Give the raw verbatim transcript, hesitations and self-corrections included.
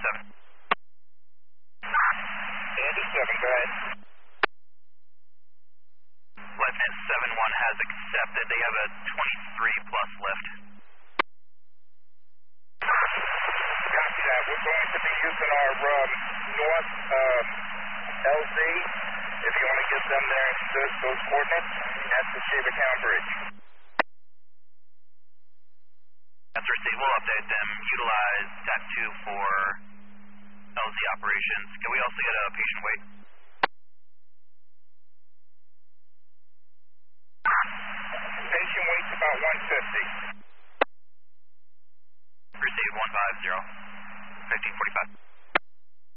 seven. Andy seven, go ahead. Lieutenant seven one has accepted. They have a twenty-three plus lift. Copy that. We're going to be using our um, north um, L Z. If you want to give them their, those, those coordinates, that's the Shavertown Bridge. That's received. We'll update them. Utilize T A C two for L Z operations. Can we also get a patient weight? Patient weight's about one fifty.